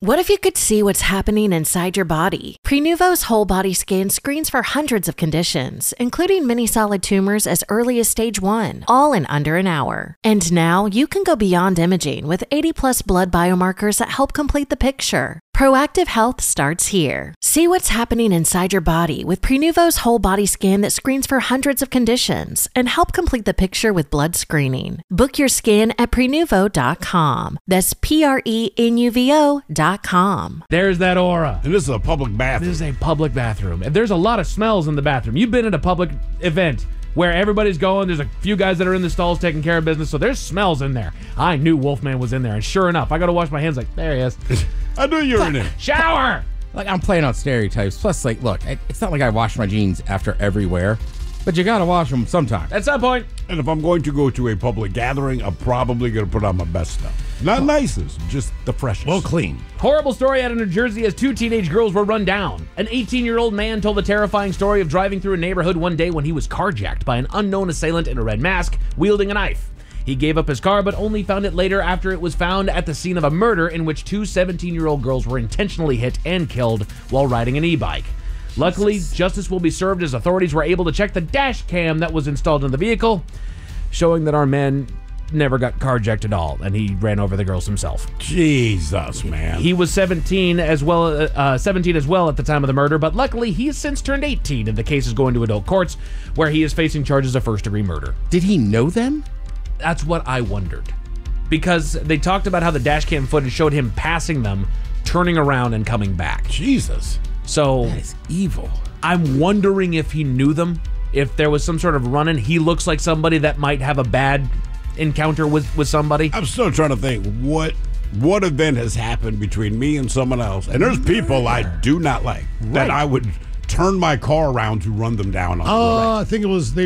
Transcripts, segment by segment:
What if you could see what's happening inside your body? Prenuvo's whole body scan screens for hundreds of conditions, including many solid tumors as early as stage 1, all in under an hour. And now you can go beyond imaging with 80+ blood biomarkers that help complete the picture. Proactive health starts here. See what's happening inside your body with Prenuvo's whole body scan that screens for hundreds of conditions and help complete the picture with blood screening. Book your scan at Prenuvo.com. That's Prenuvo.com. There's that aura. And this is a public bathroom. This is a public bathroom. And there's a lot of smells in the bathroom. You've been at a public event where everybody's going. There's a few guys that are in the stalls taking care of business, so there's smells in there. I knew Wolfman was in there, and sure enough, I go to wash my hands like, there he is. I knew you were in there. Shower! Like, I'm playing out stereotypes. Plus, like, look, it's not like I wash my jeans after every wear, but you gotta wash them sometime. At some point. And if I'm going to go to a public gathering, I'm probably going to put on my best stuff. Not nicest, just the freshest. Well, clean. Horrible story out of New Jersey as 2 teenage girls were run down. An 18-year-old man told the terrifying story of driving through a neighborhood one day when he was carjacked by an unknown assailant in a red mask, wielding a knife. He gave up his car, but only found it later after it was found at the scene of a murder in which 2 17-year-old girls were intentionally hit and killed while riding an e-bike. Luckily, justice will be served as authorities were able to check the dash cam that was installed in the vehicle, showing that our man never got carjacked at all, and he ran over the girls himself. Jesus, man. He was 17 as well at the time of the murder, but luckily he has since turned 18, and the case is going to adult courts, where he is facing charges of first-degree murder. Did he know them? That's what I wondered, because they talked about how the dash cam footage showed him passing them, turning around, and coming back. Jesus. So That is evil. I'm wondering if he knew them, if there was some sort of run-in. He looks like somebody that might have a bad encounter with somebody. I'm still trying to think what event has happened between me and someone else. And there's people I do not like that I would turn my car around to run them down on the road. I think it was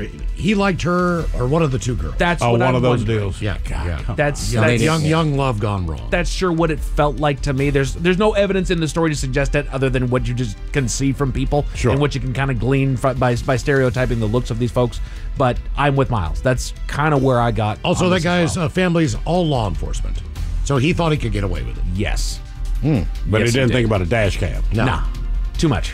he liked her or one of the 2 girls. That's Oh, what one I'm of those wondering. deals. Yeah, yeah. That's young love gone wrong. That's sure what it felt like to me. There's no evidence in the story to suggest that other than what you just can see from people and what you can kind of glean by stereotyping the looks of these folks. But I'm with Miles. That's kind of where I got. Also, that guy's family's all law enforcement, so he thought he could get away with it. Yes. But he didn't think about a dash cam. No. Nah. Too much.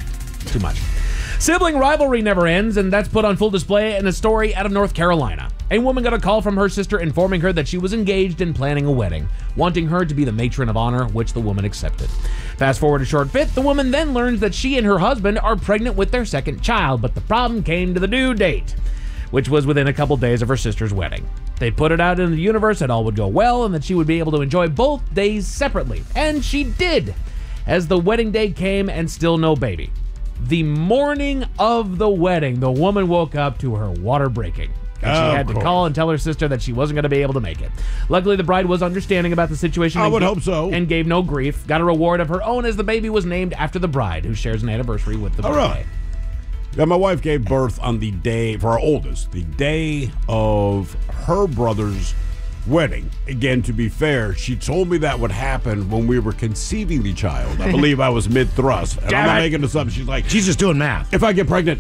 Sibling rivalry never ends, and that's put on full display in a story out of North Carolina. A woman got a call from her sister informing her that she was engaged and planning a wedding, wanting her to be the matron of honor, which the woman accepted. Fast forward a short bit, the woman then learns that she and her husband are pregnant with their second child, but the problem came to the due date, which was within a couple days of her sister's wedding. They put it out in the universe that all would go well and that she would be able to enjoy both days separately. And she did, as the wedding day came and still no baby. The morning of the wedding, the woman woke up to her water breaking. And she had to call and tell her sister that she wasn't going to be able to make it. Luckily, the bride was understanding about the situation. I would hope so. And gave no grief. Got a reward of her own as the baby was named after the bride, who shares an anniversary with the bride. All right. Yeah, my wife gave birth on the day, for our oldest, the day of her brother's wedding. Again, to be fair, she told me that would happen when we were conceiving the child. I believe I was mid-thrust. And I'm not making this up. She's like, She's just doing math. if I get pregnant,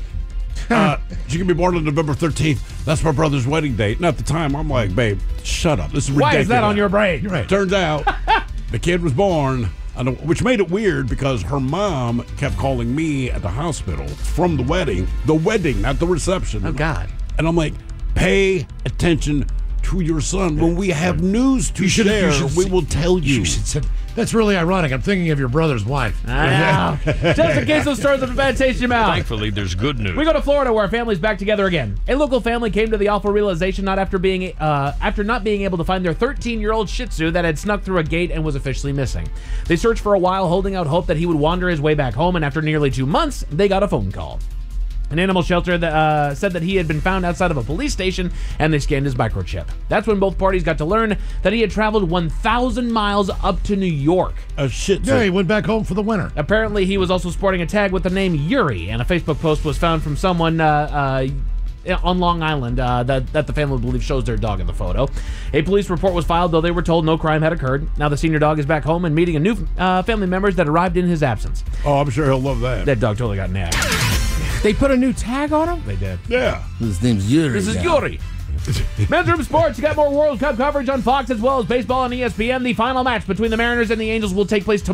she can be born on November 13th. That's my brother's wedding date. And at the time, I'm like, babe, shut up. This is ridiculous. Why is that on your brain? Right. Turns out the kid was born, which made it weird because her mom kept calling me at the hospital from the wedding, not the reception. Oh, God. And I'm like, pay attention to your son. When we have news to share, we will tell you. That's really ironic. I'm thinking of your brother's wife. I know. Just in case those stories have a bad taste in your mouth. Thankfully, there's good news. We go to Florida, where a family's back together again. A local family came to the awful realization after not being able to find their 13-year-old Shih Tzu that had snuck through a gate and was officially missing. They searched for a while, holding out hope that he would wander his way back home, and after nearly 2 months, they got a phone call. An animal shelter that said that he had been found outside of a police station, and they scanned his microchip. That's when both parties got to learn that he had traveled 1,000 miles up to New York. A Shih Tzu. Yeah, he went back home for the winter. Apparently, he was also sporting a tag with the name Yuri, and a Facebook post was found from someone on Long Island that the family believes shows their dog in the photo. A police report was filed, though they were told no crime had occurred. Now the senior dog is back home and meeting a new family members that arrived in his absence. Oh, I'm sure he'll love that. That dog totally got nabbed. They put a new tag on him? They did. Yeah. His name's Yuri. This is Yuri. Men's Room Sports, you got more World Cup coverage on Fox as well as baseball on ESPN. The final match between the Mariners and the Angels will take place tomorrow.